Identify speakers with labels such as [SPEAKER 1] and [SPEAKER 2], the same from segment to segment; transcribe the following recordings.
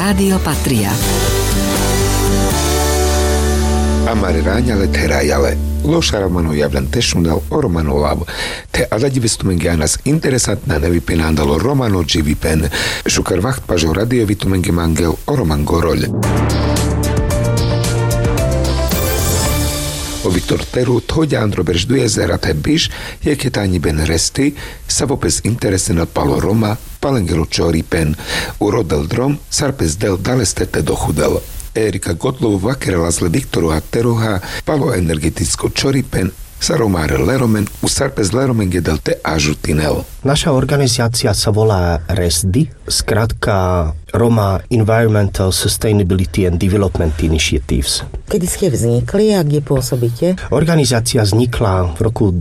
[SPEAKER 1] Radio Patria.
[SPEAKER 2] Amare rányale te rájale. Lósáramanó javlen tesnudal o romanolab. Te adagivesztumengi az interesantná nevipen ándalo romano givipen. Sukar vachtpažo radiovitumengi mangel o roman gorol. Viktor Terút, hogyan Robert 2007 is, jeketányiben resti, savopes interesenat palo Roma, palengelo čoripen, urodel drom, sarpes del dalestete dochudel. Erika Gotlov vakerala zle Viktoru Teruha, palo energeticko čoripen, sa romáre leromen, u sarpes leromen gedel te ažutinel.
[SPEAKER 3] Naša organizácia sa volá RESDI, skrátka Roma Environmental Sustainability and Development Initiatives.
[SPEAKER 4] Kedy ste vznikli a kde pôsobíte?
[SPEAKER 3] Organizácia vznikla v roku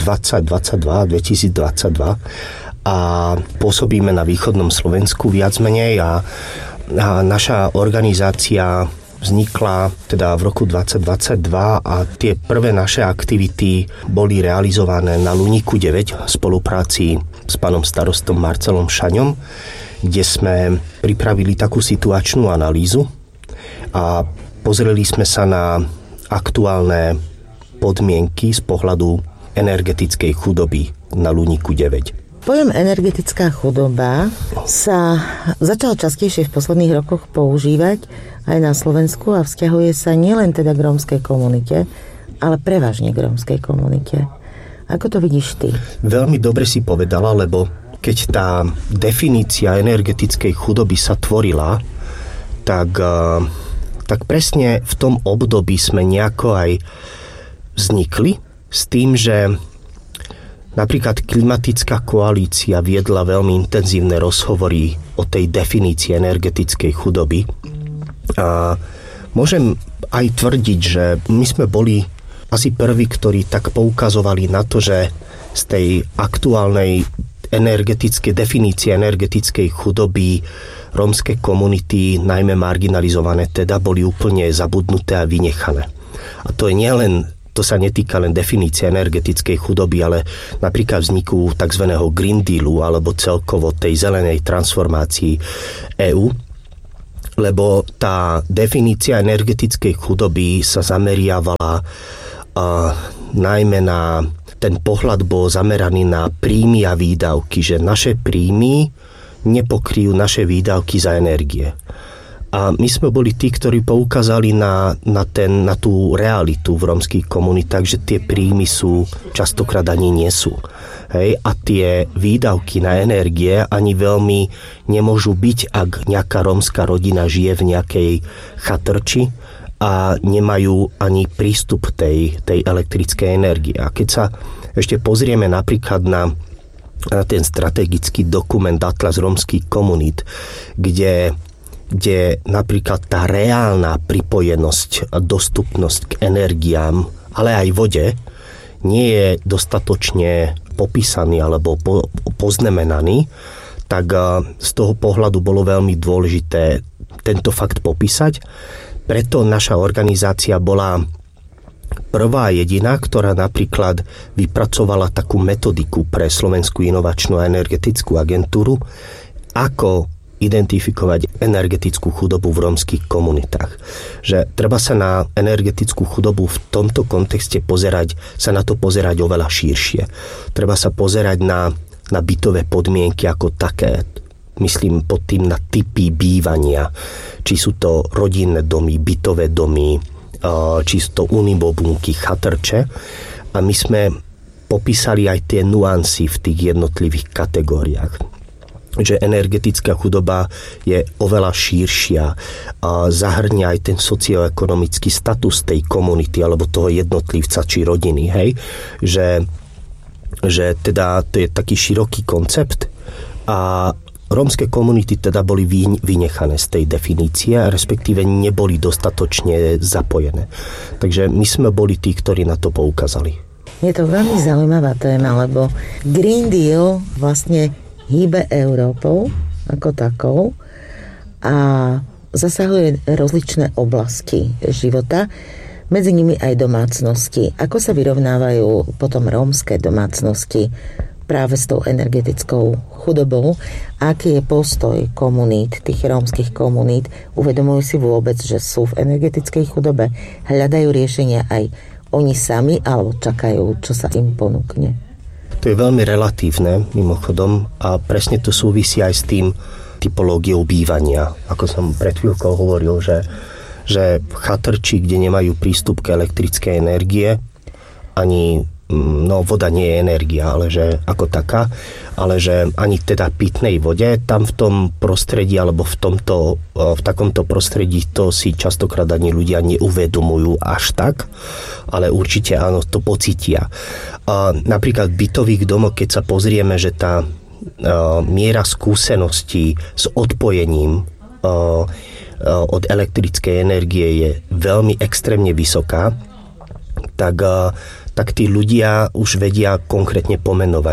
[SPEAKER 3] 2022 a pôsobíme na východnom Slovensku viac menej a naša organizácia vznikla teda v roku 2022 a tie prvé naše aktivity boli realizované na Luníku 9 v spolupráci s pánom starostom Marcelom Šaňom, kde sme pripravili takú situačnú analýzu a pozreli sme sa na aktuálne podmienky z pohľadu energetickej chudoby na Luníku 9.
[SPEAKER 4] Pojem energetická chudoba sa začal častejšie v posledných rokoch používať aj na Slovensku a vzťahuje sa nielen teda k rómskej komunite, ale prevažne k rómskej komunite. Ako to vidíš ty?
[SPEAKER 3] Veľmi dobre si povedala, lebo keď tá definícia energetickej chudoby sa tvorila, tak presne v tom období sme nejako aj vznikli s tým, že napríklad klimatická koalícia viedla veľmi intenzívne rozhovory o tej definícii energetickej chudoby. A môžem aj tvrdiť, že my sme boli asi prví, ktorí tak poukazovali na to, že z tej aktuálnej definície energetickej chudoby rómske komunity, najmä marginalizované, teda boli úplne zabudnuté a vynechané. A to je nielen to sa netýka len definície energetickej chudoby, ale napríklad vzniku tzv. Green Dealu alebo celkovo tej zelenej transformácii EÚ, lebo tá definícia energetickej chudoby sa zameriavala najmä na ten pohľad bol zameraný na príjmy a výdavky, že naše príjmy nepokryjú naše výdavky za energie. A my sme boli tí, ktorí poukázali na tú realitu v rómskych komunitách, že tie príjmy sú častokrát ani nie sú. Hej? A tie výdavky na energie ani veľmi nemôžu byť, ak nejaká rómska rodina žije v nejakej chatrči a nemajú ani prístup tej elektrickej energie. A keď sa ešte pozrieme napríklad na ten strategický dokument Atlas rómskych komunít, kde napríklad tá reálna pripojenosť a dostupnosť k energiám, ale aj vode, nie je dostatočne popísaný alebo poznamenaný, tak z toho pohľadu bolo veľmi dôležité tento fakt popísať. Preto naša organizácia bola prvá jediná, ktorá napríklad vypracovala takú metodiku pre Slovenskú inovačnú a energetickú agentúru, ako identifikovať energetickú chudobu v rómskych komunitách. Že treba sa na energetickú chudobu v tomto kontexte sa na to pozerať oveľa širšie. Treba sa pozerať na bytové podmienky ako také. Myslím pod tým na typy bývania. Či sú to rodinné domy, bytové domy, či sú to unibobunky, chatrče. A my sme popísali aj tie nuancy v tých jednotlivých kategóriách. Že energetická chudoba je oveľa širšia a zahrňa aj ten socioekonomický status tej komunity alebo toho jednotlivca či rodiny, hej? Že teda to je taký široký koncept a rómske komunity teda boli vynechané z tej definície, respektíve neboli dostatočne zapojené. Takže my sme boli tí, ktorí na to poukázali.
[SPEAKER 4] Je to veľmi zaujímavá téma, lebo Green Deal vlastne hýbe Európou ako takou a zasahuje rozličné oblasti života, medzi nimi aj domácnosti. Ako sa vyrovnávajú potom rómske domácnosti práve s tou energetickou chudobou. Aký je postoj komunít, tých rómskych komunít? Uvedomujú si vôbec, že sú v energetickej chudobe? Hľadajú riešenia aj oni sami, alebo čakajú, čo sa im ponúkne?
[SPEAKER 3] To je veľmi relatívne, mimochodom, a presne to súvisí aj s tým typológiou bývania. Ako som pred chvíľkou hovoril, že chatrči, kde nemajú prístup k elektrickej energie, ani voda nie je energia, ale že ako taká, ale že ani teda pitnej vode, tam v tom prostredí alebo v takomto prostredí to si častokrát ani ľudia neuvedomujú až tak, ale určite áno, to pocítia. A napríklad v bytových domoch, keď sa pozrieme, že tá miera skúseností s odpojením od elektrickej energie je veľmi extrémne vysoká, tak tí ľudia už vedia konkrétne pomenovať,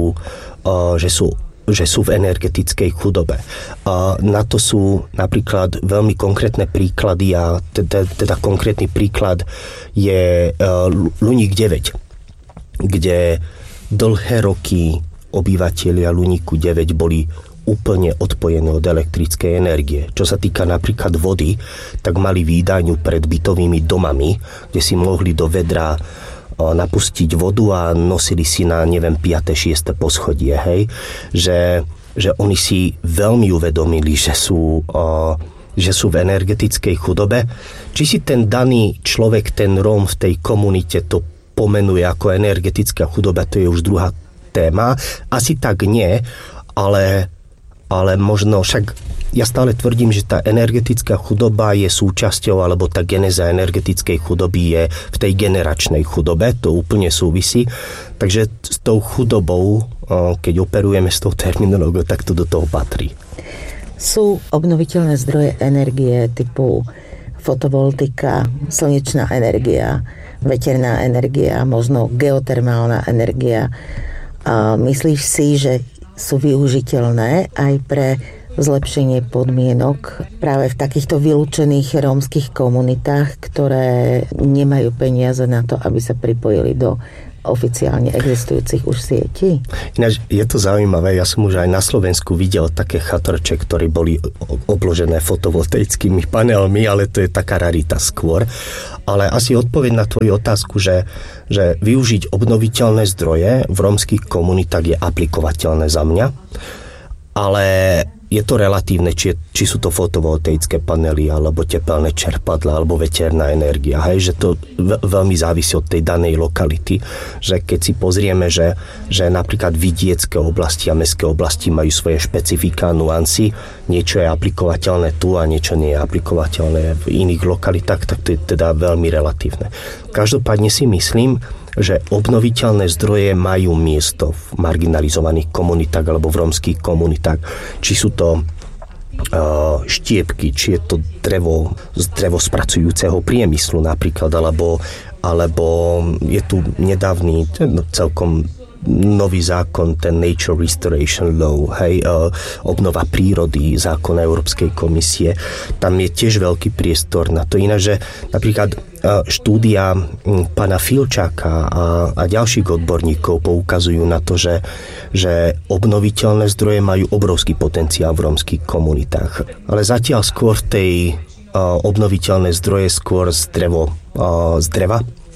[SPEAKER 3] že sú v energetickej chudobe. Na to sú napríklad veľmi konkrétne príklady a teda konkrétny príklad je Luník 9, kde dlhé roky obyvatelia Luníku 9 boli úplne odpojené od elektrickej energie. Čo sa týka napríklad vody, tak mali výdajňu pred bytovými domami, kde si mohli do vedra napustiť vodu a nosili si na, 5. 6. poschodie, hej. Že oni si veľmi uvedomili, že sú v energetickej chudobe. Či si ten daný človek, ten Róm v tej komunite to pomenuje ako energetická chudoba, to je už druhá téma. Asi tak nie, ale možno však ja stále tvrdím, že tá energetická chudoba je súčasťou, alebo tá genéza energetickej chudoby je v tej generačnej chudobe, to úplne súvisí. Takže s tou chudobou, keď operujeme s tou terminológiou, tak to do toho patrí.
[SPEAKER 4] Sú obnoviteľné zdroje energie typu fotovoltika, slnečná energia, veterná energia, možno geotermálna energia. Myslíš si, že sú využiteľné aj pre zlepšenie podmienok práve v takýchto vylúčených rómskych komunitách, ktoré nemajú peniaze na to, aby sa pripojili do oficiálne existujúcich už sietí?
[SPEAKER 3] Ináč je to zaujímavé, ja som už aj na Slovensku videl také chatrče, ktoré boli obložené fotovoltaickými panelmi, ale to je taká rarita skôr. Ale asi odpoveď na tvoju otázku, že využiť obnoviteľné zdroje v rómskych komunitách je aplikovateľné za mňa, ale je to relatívne, či sú to fotovoltaické panely, alebo tepelné čerpadlá, alebo veterná energia. Hej, že to veľmi závisí od tej danej lokality. Že keď si pozrieme, že napríklad vidiecké oblasti a mestské oblasti majú svoje špecifika, nuancy, niečo je aplikovateľné tu a niečo nie je aplikovateľné v iných lokalitách, tak to je teda veľmi relatívne. Každopádne si myslím, že obnoviteľné zdroje majú miesto v marginalizovaných komunitách alebo v rómskych komunitách. Či sú to štiepky, či je to drevo z drevospracujúceho priemyslu napríklad, alebo je tu nedávny celkom nový zákon, ten Nature Restoration Law, hej, obnova prírody, zákon Európskej komisie. Tam je tiež veľký priestor na to. Ináč, že napríklad štúdia pána Filčáka a ďalších odborníkov poukazujú na to, že obnoviteľné zdroje majú obrovský potenciál v rómskych komunitách. Ale zatiaľ skôr tej obnoviteľné zdroje skôr z dreva.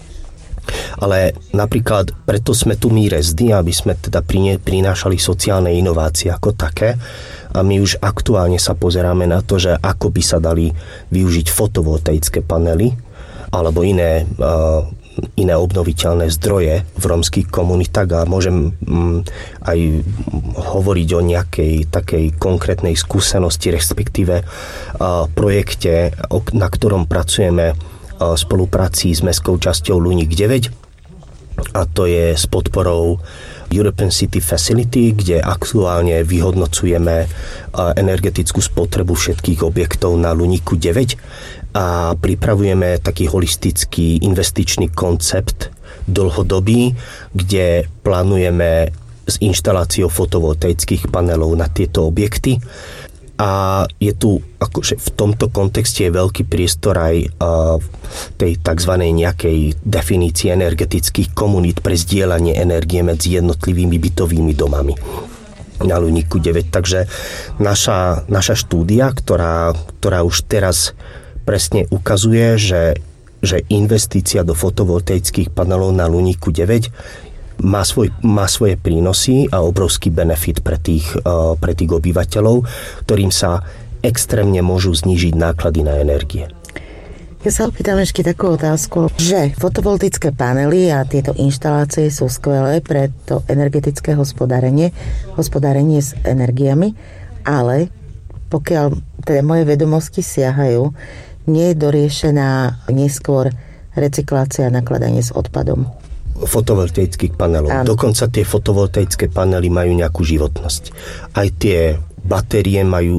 [SPEAKER 3] Ale napríklad preto sme tu my Rezdy, aby sme teda prinášali sociálne inovácie ako také, a my už aktuálne sa pozeráme na to, že ako by sa dali využiť fotovoltaické panely alebo iné obnoviteľné zdroje v rómskych komunitách, a môžem aj hovoriť o nejakej takej konkrétnej skúsenosti, respektíve projekte, na ktorom pracujeme v spolupráci s mestskou časťou Luník 9, a to je s podporou European City Facility, kde aktuálne vyhodnocujeme energetickú spotrebu všetkých objektov na Luníku 9 a pripravujeme taký holistický investičný koncept dlhodobý, kde plánujeme s inštaláciou fotovoltaických panelov na tieto objekty A je tu, akože v tomto kontexte je veľký priestor aj tej tzv. Nejakej definície energetických komunít pre zdieľanie energie medzi jednotlivými bytovými domami na Luníku 9. Takže naša štúdia, ktorá už teraz presne ukazuje, že investícia do fotovoltaických panelov na Luníku 9 má svoje prínosy a obrovský benefit pre tých obyvateľov, ktorým sa extrémne môžu znížiť náklady na energie.
[SPEAKER 4] Ja sa opýtam ešte takú otázku, že fotovoltaické panely a tieto inštalácie sú skvelé pre to energetické hospodárenie s energiami, ale pokiaľ teda moje vedomosti siahajú, nie je doriešená neskôr recyklácia a nakladanie s odpadom.
[SPEAKER 3] Fotovoltaických panelov. Áno. Dokonca tie fotovoltaické panely majú nejakú životnosť. Aj tie batérie majú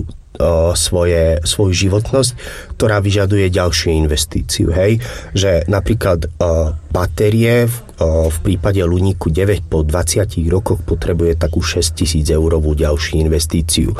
[SPEAKER 3] svoju životnosť, ktorá vyžaduje ďalšiu investíciu. Hej? Že napríklad batérie v prípade Luníku 9 po 20 rokoch potrebuje takú 6 000 eurovú ďalšiu investíciu.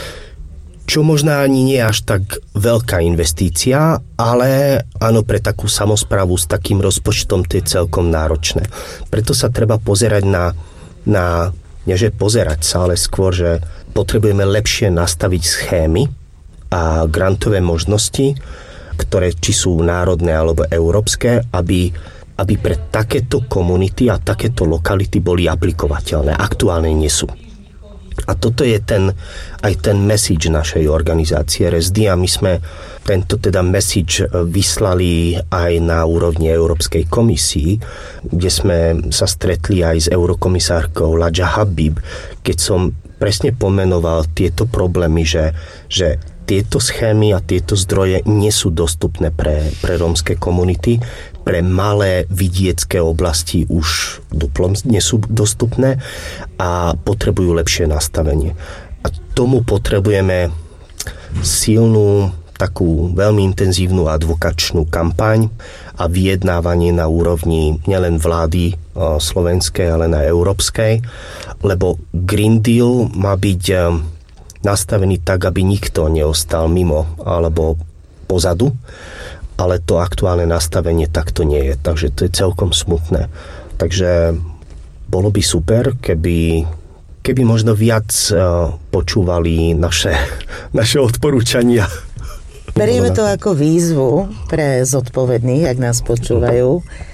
[SPEAKER 3] Čo možno ani nie až tak veľká investícia, ale áno, pre takú samosprávu s takým rozpočtom to je celkom náročné. Preto sa treba pozerať na neže pozerať sa, ale skôr, že potrebujeme lepšie nastaviť schémy a grantové možnosti, ktoré či sú národné alebo európske, aby pre takéto komunity a takéto lokality boli aplikovateľné. Aktuálne nie sú. A toto je aj ten message našej organizácie RSD a my sme tento teda message vyslali aj na úrovni Európskej komisii, kde sme sa stretli aj s eurokomisárkou Ladja Habib, keď som presne pomenoval tieto problémy, že tieto schémy a tieto zdroje nie sú dostupné pre rómske komunity, pre malé vidiecké oblasti už duplom nie sú dostupné a potrebujú lepšie nastavenie. A tomu potrebujeme silnú, takú veľmi intenzívnu advokačnú kampaň a vyjednávanie na úrovni nielen vlády slovenskej, ale na európskej, lebo Green Deal má byť nastavený tak, aby nikto neostal mimo alebo pozadu, ale to aktuálne nastavenie takto nie je, takže to je celkom smutné. Takže bolo by super, keby možno viac počúvali naše odporúčania.
[SPEAKER 4] Berieme to ako výzvu pre zodpovedných, ak nás počúvajú,